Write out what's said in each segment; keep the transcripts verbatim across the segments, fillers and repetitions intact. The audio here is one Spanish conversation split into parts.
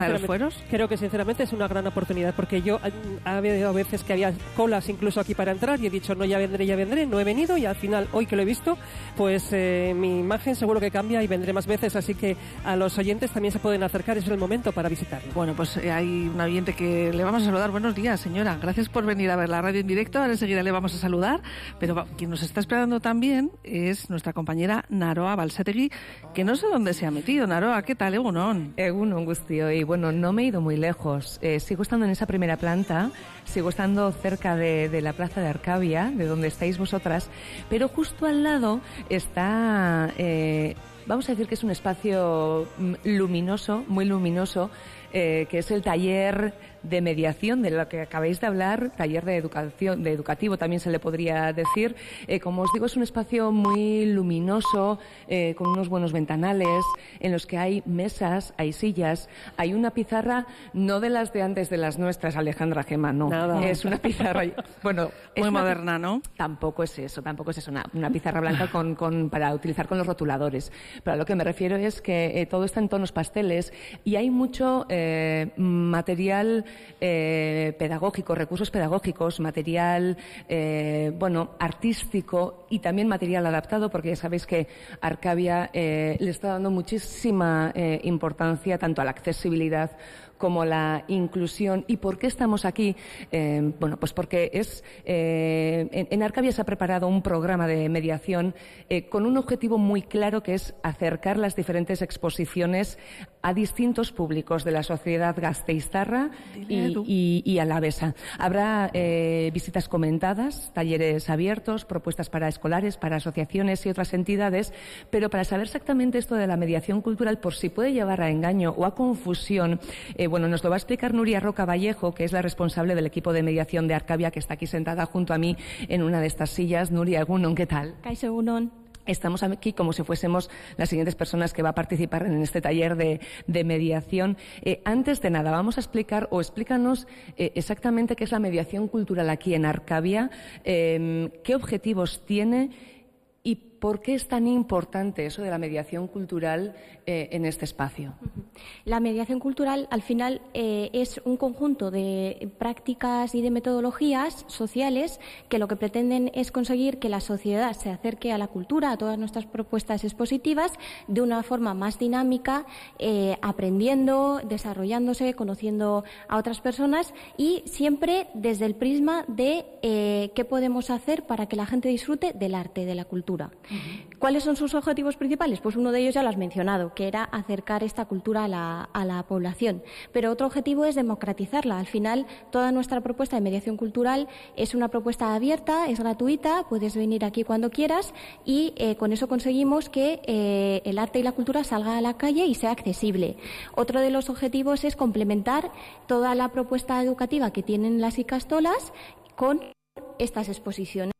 ¿A los fueros? Creo que sinceramente es una gran oportunidad, porque yo ha habido veces que había colas incluso aquí para entrar y he dicho no, ya vendré, ya vendré, no he venido, y al final hoy que lo he visto, pues eh, mi imagen seguro que cambia y vendré más veces, así que a los oyentes también se pueden acercar, es el momento para visitarlo. Bueno, pues eh, hay un oyente que le vamos a saludar. Buenos días, señora, gracias por venir a ver la radio en directo, ahora enseguida le vamos a saludar, pero va, quien nos está esperando también es nuestra compañera Naroa Balsetegui, que no sé dónde se ha metido. Naroa, ¿qué tal? Egunon. Egunon, Guztio, y bueno, no me he ido muy lejos. Eh, sigo estando en esa primera planta, sigo estando cerca de, de la plaza de Arcavia, de donde estáis vosotras, pero justo al lado está, eh, vamos a decir que es un espacio luminoso, muy luminoso, eh, que es el taller de mediación de lo que acabáis de hablar, taller de educación, de educativo también se le podría decir. Eh, como os digo, es un espacio muy luminoso, eh, con unos buenos ventanales, en los que hay mesas, hay sillas, hay una pizarra, no de las de antes de las nuestras, Alejandra Gema, no. Nada. Es una pizarra, bueno, muy es moderna, ¿no? Tampoco es eso, tampoco es eso, una, una pizarra blanca con, con, para utilizar con los rotuladores. Pero a lo que me refiero es que eh, todo está en tonos pasteles y hay mucho eh, material Eh, pedagógico, recursos pedagógicos, material, eh, bueno, artístico y también material adaptado, porque ya sabéis que Arcavia eh, le está dando muchísima eh, importancia tanto a la accesibilidad como la inclusión. ¿Y por qué estamos aquí? Eh, bueno, pues porque es eh, en, en Arcavia se ha preparado un programa de mediación eh, con un objetivo muy claro, que es acercar las diferentes exposiciones a distintos públicos de la sociedad gasteiztarra y, y, y alavesa. Habrá eh, visitas comentadas, talleres abiertos, propuestas para escolares, para asociaciones y otras entidades, pero para saber exactamente esto de la mediación cultural, por si puede llevar a engaño o a confusión, eh, bueno, nos lo va a explicar Nuria Roca Vallejo, que es la responsable del equipo de mediación de Arcavia, que está aquí sentada junto a mí en una de estas sillas. Nuria, egunon, ¿qué tal? Kaixo, egunon. Estamos aquí como si fuésemos las siguientes personas que va a participar en este taller de, de mediación. Eh, antes de nada, vamos a explicar, o explícanos eh, exactamente qué es la mediación cultural aquí en Arcavia, eh, qué objetivos tiene y por qué es tan importante eso de la mediación cultural eh, en este espacio. La mediación cultural, al final, eh, es un conjunto de prácticas y de metodologías sociales que lo que pretenden es conseguir que la sociedad se acerque a la cultura, a todas nuestras propuestas expositivas, de una forma más dinámica, eh, aprendiendo, desarrollándose, conociendo a otras personas y siempre desde el prisma de eh, qué podemos hacer para que la gente disfrute del arte, de la cultura. Uh-huh. ¿Cuáles son sus objetivos principales? Pues uno de ellos ya lo has mencionado, que era acercar esta cultura a la, a la población. Pero otro objetivo es democratizarla. Al final, toda nuestra propuesta de mediación cultural es una propuesta abierta, es gratuita, puedes venir aquí cuando quieras y eh, con eso conseguimos que eh, el arte y la cultura salga a la calle y sea accesible. Otro de los objetivos es complementar toda la propuesta educativa que tienen las icastolas con estas exposiciones.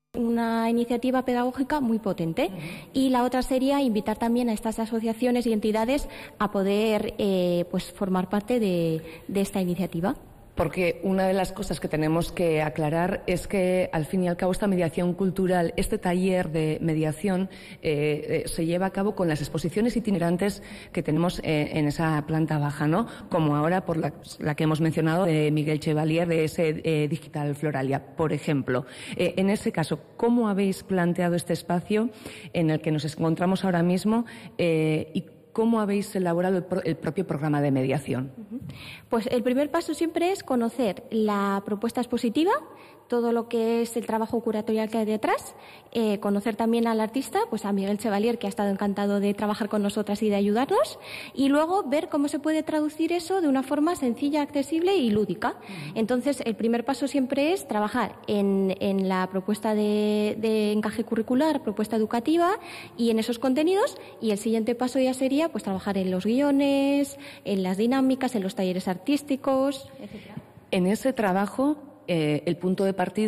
Una iniciativa pedagógica muy potente. Y la otra sería invitar también a estas asociaciones y entidades a poder eh, pues formar parte de, de esta iniciativa. Porque una de las cosas que tenemos que aclarar es que, al fin y al cabo, esta mediación cultural, este taller de mediación, eh, eh, se lleva a cabo con las exposiciones itinerantes que tenemos eh, en esa planta baja, ¿no? Como ahora por la, la que hemos mencionado de Miguel Chevalier, de ese eh, Digital Floralia, por ejemplo. Eh, en ese caso, ¿cómo habéis planteado este espacio en el que nos encontramos ahora mismo eh, y ¿cómo habéis elaborado el, pro, el propio programa de mediación? Pues el primer paso siempre es conocer la propuesta expositiva, todo lo que es el trabajo curatorial que hay detrás, eh, conocer también al artista, pues a Miguel Chevalier, que ha estado encantado de trabajar con nosotras y de ayudarnos, y luego ver cómo se puede traducir eso de una forma sencilla, accesible y lúdica. Entonces, el primer paso siempre es trabajar en, en la propuesta de, de encaje curricular, propuesta educativa y en esos contenidos, y el siguiente paso ya sería pues trabajar en los guiones, en las dinámicas, en los talleres artísticos, etcétera. En ese trabajo, Eh, el punto de partida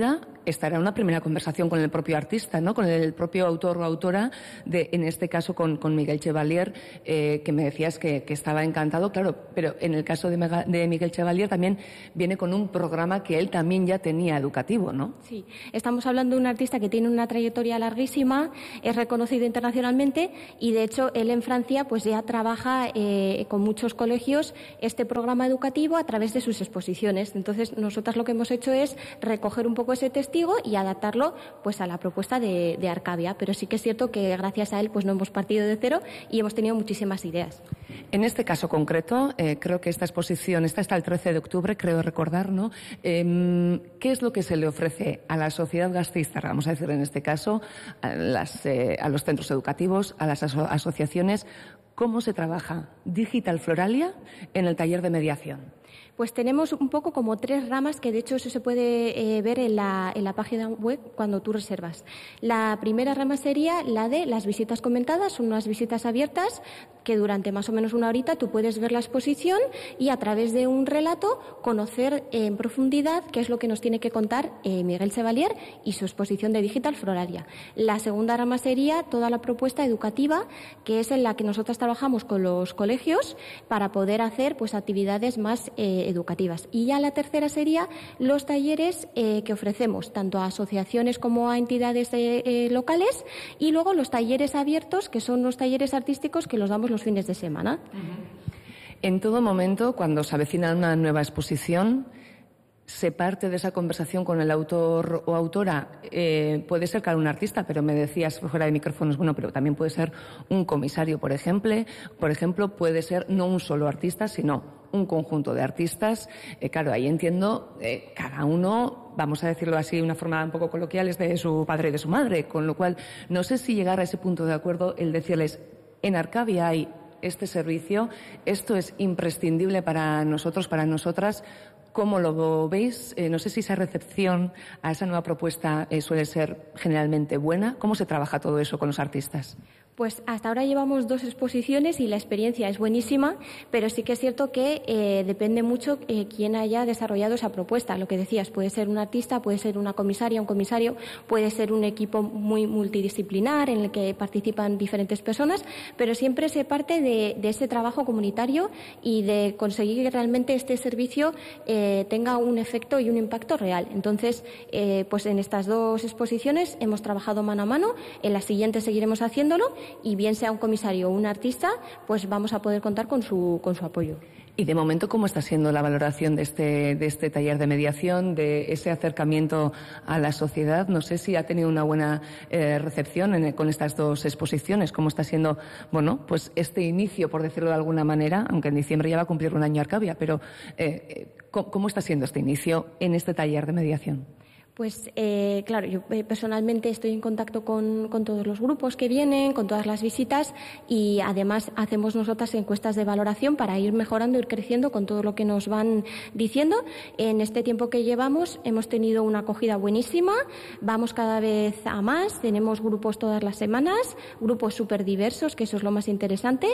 esta era una primera conversación con el propio artista, ¿no? Con el propio autor o autora, de, en este caso con, con Miguel Chevalier, eh, que me decías que, que estaba encantado, claro, pero en el caso de, Mega, de Miguel Chevalier también viene con un programa que él también ya tenía educativo, ¿no? Sí, estamos hablando de un artista que tiene una trayectoria larguísima, es reconocido internacionalmente y, de hecho, él en Francia pues ya trabaja eh, con muchos colegios este programa educativo a través de sus exposiciones. Entonces, nosotras lo que hemos hecho es recoger un poco ese testigo y adaptarlo pues a la propuesta de, de Arcavia. Pero sí que es cierto que gracias a él pues no hemos partido de cero y hemos tenido muchísimas ideas. En este caso concreto, eh, creo que esta exposición, esta está el trece de octubre, creo recordar, ¿no? Eh, ¿Qué es lo que se le ofrece a la sociedad gasteiztarra, vamos a decir en este caso, a, las, eh, a los centros educativos, a las aso- asociaciones? ¿Cómo se trabaja Digital Floralia en el taller de mediación? Pues tenemos un poco como tres ramas, que de hecho eso se puede eh, ver en la, en la página web cuando tú reservas. La primera rama sería la de las visitas comentadas, son unas visitas abiertas que durante más o menos una horita tú puedes ver la exposición y a través de un relato conocer en profundidad qué es lo que nos tiene que contar eh, Miguel Chevalier y su exposición de Digital Floralia. La segunda rama sería toda la propuesta educativa, que es en la que nosotros trabajamos con los colegios para poder hacer pues actividades más eh, educativas. Y ya la tercera sería los talleres eh, que ofrecemos tanto a asociaciones como a entidades eh, eh, locales, y luego los talleres abiertos, que son los talleres artísticos que los damos los fines de semana. En todo momento, cuando se avecina una nueva exposición, se parte de esa conversación con el autor o autora. Eh, puede ser, claro, un artista, pero me decías fuera de micrófonos, bueno, pero también puede ser un comisario, por ejemplo. Por ejemplo, puede ser no un solo artista, sino un conjunto de artistas. Eh, claro, ahí entiendo, eh, cada uno, vamos a decirlo así de una forma un poco coloquial, es de su padre y de su madre, con lo cual no sé si llegar a ese punto de acuerdo el decirles, en Arcavia hay este servicio, esto es imprescindible para nosotros, para nosotras. ¿Cómo lo veis? Eh, no sé si esa recepción a esa nueva propuesta eh, suele ser generalmente buena. ¿Cómo se trabaja todo eso con los artistas? Pues hasta ahora llevamos dos exposiciones y la experiencia es buenísima, pero sí que es cierto que eh, depende mucho eh, quién haya desarrollado esa propuesta. Lo que decías, puede ser un artista, puede ser una comisaria, un comisario, puede ser un equipo muy multidisciplinar en el que participan diferentes personas, pero siempre se parte de, de ese trabajo comunitario y de conseguir que realmente este servicio eh, tenga un efecto y un impacto real. Entonces, eh, pues en estas dos exposiciones hemos trabajado mano a mano, en las siguientes seguiremos haciéndolo, y bien sea un comisario o un artista, pues vamos a poder contar con su, con su apoyo. Y de momento, ¿cómo está siendo la valoración de este, de este taller de mediación, de ese acercamiento a la sociedad? No sé si ha tenido una buena eh, recepción en, con estas dos exposiciones. ¿Cómo está siendo, bueno, pues este inicio, por decirlo de alguna manera, aunque en diciembre ya va a cumplir un año Arcavia, pero eh, ¿cómo, cómo está siendo este inicio en este taller de mediación? Pues eh, claro, yo eh, personalmente estoy en contacto con, con todos los grupos que vienen, con todas las visitas, y además hacemos nosotras encuestas de valoración para ir mejorando, ir creciendo con todo lo que nos van diciendo. En este tiempo que llevamos hemos tenido una acogida buenísima, vamos cada vez a más, tenemos grupos todas las semanas, grupos súper diversos, que eso es lo más interesante,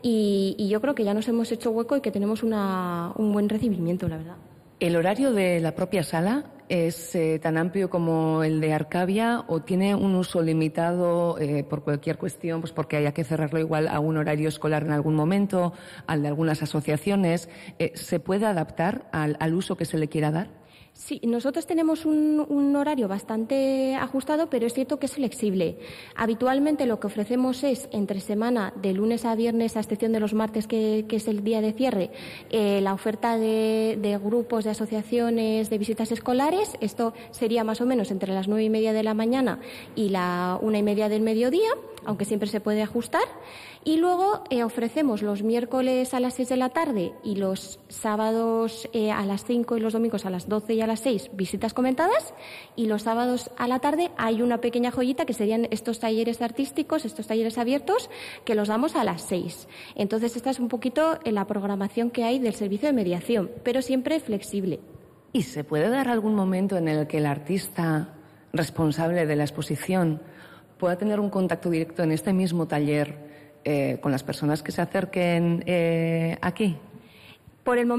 y, y yo creo que ya nos hemos hecho hueco y que tenemos una, un buen recibimiento, la verdad. ¿El horario de la propia sala es eh, tan amplio como el de Arcavia o tiene un uso limitado eh, por cualquier cuestión, pues porque haya que cerrarlo igual a un horario escolar en algún momento, al de algunas asociaciones? Eh, ¿Se puede adaptar al, al uso que se le quiera dar? Sí, nosotros tenemos un, un horario bastante ajustado, pero es cierto que es flexible. Habitualmente lo que ofrecemos es entre semana, de lunes a viernes, a excepción de los martes, que, que es el día de cierre, eh, la oferta de, de grupos, de asociaciones, de visitas escolares. Esto sería más o menos entre las nueve y media de la mañana y la una y media del mediodía, aunque siempre se puede ajustar. Y luego eh, ofrecemos los miércoles a las seis de la tarde y los sábados eh, a las cinco y los domingos a las doce y a las seis visitas comentadas, y los sábados a la tarde hay una pequeña joyita que serían estos talleres artísticos, estos talleres abiertos, que los damos a las seis. Entonces esta es un poquito la programación que hay del servicio de mediación, pero siempre flexible. ¿Y se puede dar algún momento en el que el artista responsable de la exposición pueda tener un contacto directo en este mismo taller Eh, con las personas que se acerquen eh, aquí? Por el momento